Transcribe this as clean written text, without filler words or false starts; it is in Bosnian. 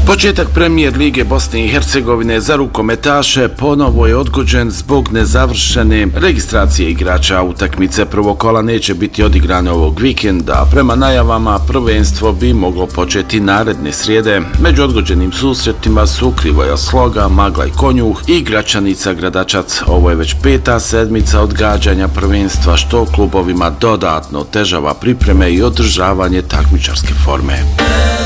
Početak Premijer lige Bosne i Hercegovine za rukometaše ponovo je odgođen zbog nezavršene registracije igrača. Utakmice prvog kola neće biti odigrane ovog vikenda. Prema najavama prvenstvo bi moglo početi naredne srijede. Među odgođenim susretima su Krivoja Sloga, Magla i Konjuh i Gračanica Gradačac. Ovo je već 5. sedmica odgađanja prvenstva, što klubovima dodatno otežava pripreme i održavanje takmičarske forme.